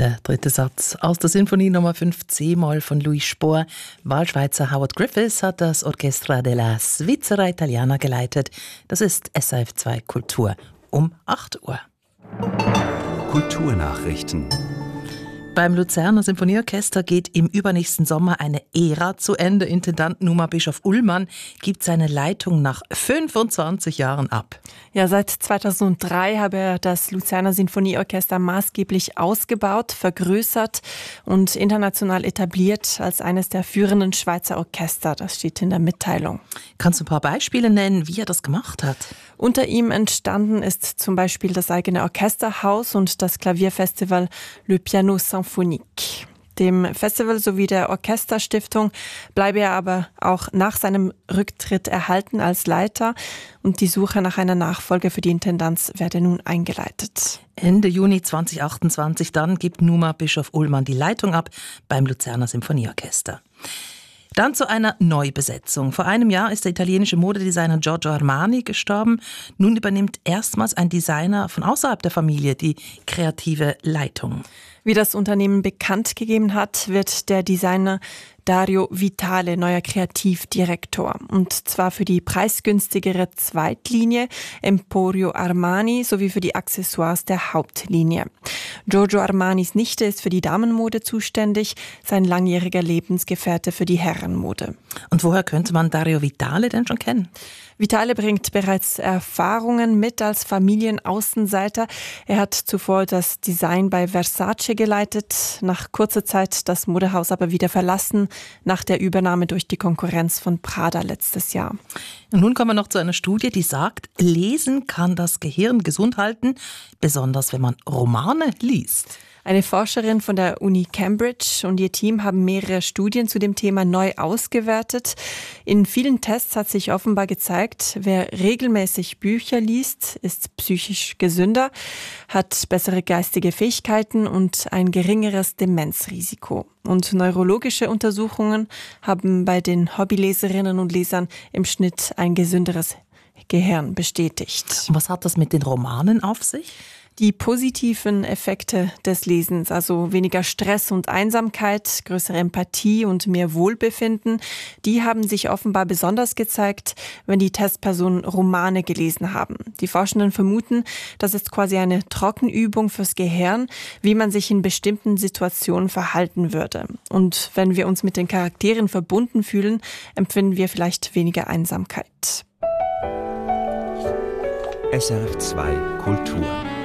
Der dritte Satz aus der Sinfonie Nummer 5 C-Moll von Louis Spohr. Wahlschweizer Howard Griffiths hat das Orchestra della Svizzera Italiana geleitet. Das ist SRF 2 Kultur um 8 Uhr. Kulturnachrichten. Beim Luzerner Sinfonieorchester geht im übernächsten Sommer eine Ära zu Ende. Intendant Numa Bischof-Ullmann gibt seine Leitung nach 25 Jahren ab. Ja, seit 2003 habe er das Luzerner Sinfonieorchester maßgeblich ausgebaut, vergrößert und international etabliert als eines der führenden Schweizer Orchester. Das steht in der Mitteilung. Kannst du ein paar Beispiele nennen, wie er das gemacht hat? Unter ihm entstanden ist zum Beispiel das eigene Orchesterhaus und das Klavierfestival Le Piano Symphonique. Dem Festival sowie der Orchesterstiftung bleibe er aber auch nach seinem Rücktritt erhalten als Leiter und die Suche nach einer Nachfolge für die Intendanz werde nun eingeleitet. Ende Juni 2028 dann gibt Numa Bischof-Ullmann die Leitung ab beim Luzerner Sinfonieorchester. Dann zu einer Neubesetzung. Vor einem Jahr ist der italienische Modedesigner Giorgio Armani gestorben. Nun übernimmt erstmals ein Designer von außerhalb der Familie die kreative Leitung. Wie das Unternehmen bekannt gegeben hat, wird der Designer Dario Vitale neuer Kreativdirektor. Und zwar für die preisgünstigere Zweitlinie Emporio Armani sowie für die Accessoires der Hauptlinie. Giorgio Armanis Nichte ist für die Damenmode zuständig, sein langjähriger Lebensgefährte für die Herrenmode. Und woher könnte man Dario Vitale denn schon kennen? Vitale bringt bereits Erfahrungen mit als Familienaußenseiter. Er hat zuvor das Design bei Versace geleitet, nach kurzer Zeit das Modehaus aber wieder verlassen, nach der Übernahme durch die Konkurrenz von Prada letztes Jahr. Und nun kommen wir noch zu einer Studie, die sagt, Lesen kann das Gehirn gesund halten, besonders wenn man Romane liest. Eine Forscherin von der Uni Cambridge und ihr Team haben mehrere Studien zu dem Thema neu ausgewertet. In vielen Tests hat sich offenbar gezeigt, wer regelmäßig Bücher liest, ist psychisch gesünder, hat bessere geistige Fähigkeiten und ein geringeres Demenzrisiko. Und neurologische Untersuchungen haben bei den Hobbyleserinnen und Lesern im Schnitt ein gesünderes Gehirn bestätigt. Und was hat das mit den Romanen auf sich? Die positiven Effekte des Lesens, also weniger Stress und Einsamkeit, größere Empathie und mehr Wohlbefinden, die haben sich offenbar besonders gezeigt, wenn die Testpersonen Romane gelesen haben. Die Forschenden vermuten, das ist quasi eine Trockenübung fürs Gehirn, wie man sich in bestimmten Situationen verhalten würde. Und wenn wir uns mit den Charakteren verbunden fühlen, empfinden wir vielleicht weniger Einsamkeit. SRF 2 Kultur.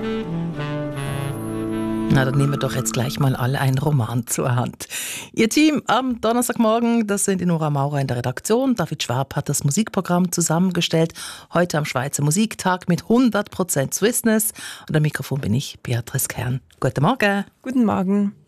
Na, dann nehmen wir doch jetzt gleich mal alle einen Roman zur Hand. Ihr Team am Donnerstagmorgen, das sind Nora Maurer in der Redaktion. David Schwab hat das Musikprogramm zusammengestellt. Heute am Schweizer Musiktag mit 100% Swissness. Und am Mikrofon bin ich, Beatrice Kern. Guten Morgen. Guten Morgen.